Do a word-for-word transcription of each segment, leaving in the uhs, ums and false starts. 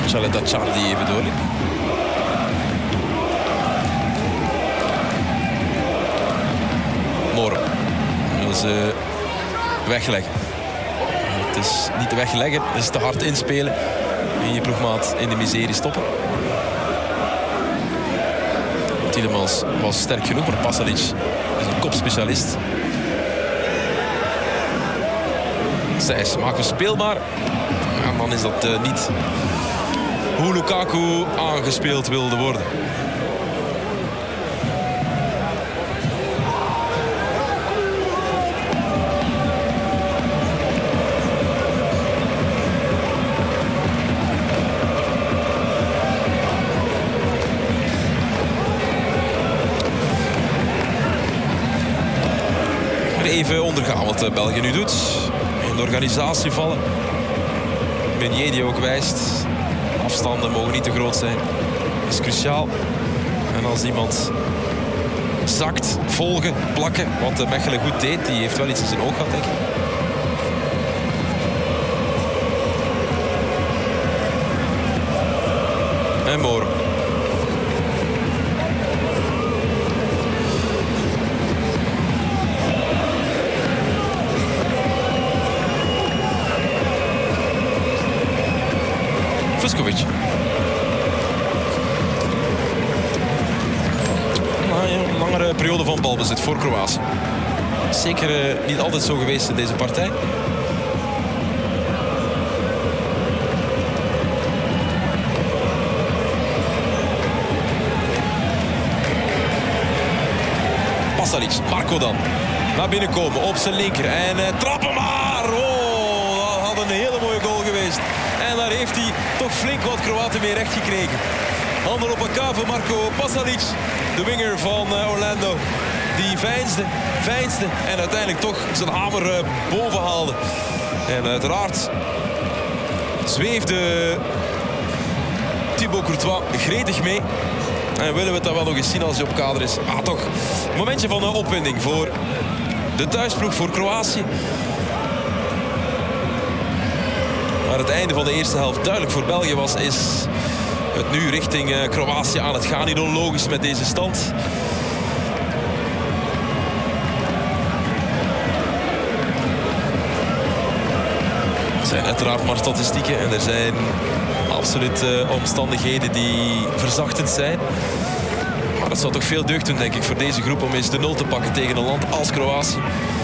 Khaled Achar die even doorliep. Moren. Dat is uh, wegleggen. Het is niet te wegleggen, het is te hard inspelen. En je ploegmaat in de miserie stoppen. Tielemans was sterk genoeg, maar Pasalic is een kopspecialist. Sijs maken we speelbaar. En dan is dat uh, niet hoe Lukaku aangespeeld wilde worden. Even ondergaan wat België nu doet. In de organisatie vallen. Meunier die ook wijst. Afstanden mogen niet te groot zijn. Dat is cruciaal. En als iemand zakt, volgen, plakken. Wat Mechelen goed deed. Die heeft wel iets in zijn oog gehad, denk ik. En Moren. Vuskovic. Een langere periode van balbezit voor Kroatië. Zeker uh, niet altijd zo geweest in deze partij. Pasalic, Marco dan. Naar binnen komen op zijn linker. En uh, trappen maar! Oh, dat had een hele mooie goal geweest. En daar heeft hij toch flink wat Kroaten mee recht gekregen. Handen op elkaar voor Marco Pasalic. De winger van uh, Orlando. Die veinsde, veinsde en uiteindelijk toch zijn hamer uh, boven haalde. En uiteraard zweefde Thibaut Courtois gretig mee. En willen we het dan wel nog eens zien als hij op kader is. Ah, toch. Een momentje van uh, opwinding voor de thuisploeg, voor Kroatië. Maar het einde van de eerste helft duidelijk voor België was, is het nu richting uh, Kroatië aan het gaan. Niet onlogisch met deze stand. Er zijn uiteraard maar statistieken en er zijn absoluut uh, omstandigheden die verzachtend zijn. Maar het zou toch veel deugd doen, denk ik, voor deze groep om eens de nul te pakken tegen een land als Kroatië.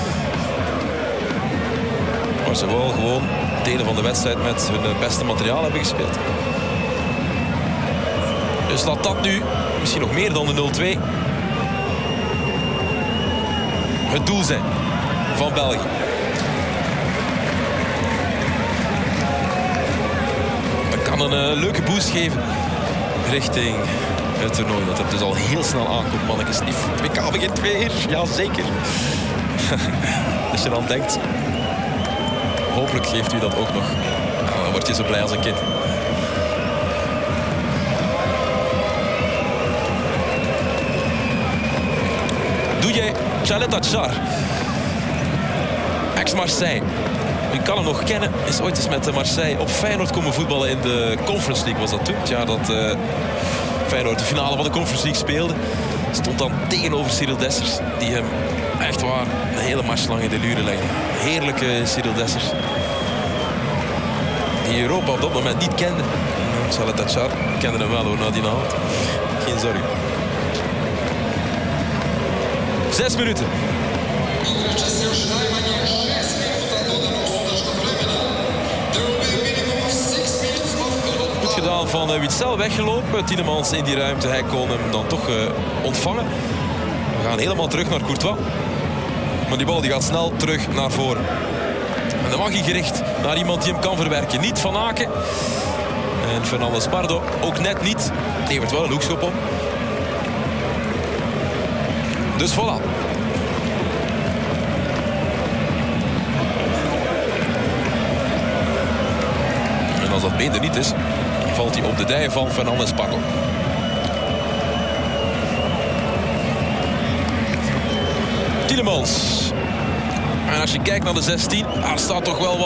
Maar ze wel gewoon delen van de wedstrijd met hun beste materiaal hebben gespeeld. Dus laat dat nu, misschien nog meer dan de nul twee, het doel zijn van België. Dat kan een uh, leuke boost geven richting het toernooi. Dat het dus al heel snel aankomt, mannetjes. Het W K begint weer, ja zeker. Als je dan denkt, hopelijk geeft u dat ook nog. Nou, dan word je zo blij als een kind. Doe jij Khaled Achar, ex-Marseille. U kan hem nog kennen. Is ooit eens met Marseille op Feyenoord komen voetballen in de Conference League. Was dat toen? Ja, dat uh, Feyenoord de finale van de Conference League speelde. Stond dan tegenover Cyril Dessers. Die hem echt waar een hele match lang in de luren legde. Heerlijke Cyril Dessers. Die Europa op dat moment niet kende. Khaled Achar kende hem wel hoor, na die avond. Geen zorgen. Zes minuten. Goed gedaan van uh, Witsel, weggelopen. Tielemans in die ruimte, hij kon hem dan toch uh, ontvangen. We gaan helemaal terug naar Courtois. Maar die bal die gaat snel terug naar voren. En dan mag hij gericht naar iemand die hem kan verwerken. Niet Van Aken. En Fernandes Pardo ook net niet. Levert wel een hoekschop op. Dus voilà. En als dat been er niet is, valt hij op de dijen van Fernandes Pardo. Tielemans. En als je kijkt naar de zestien, daar staat toch wel wat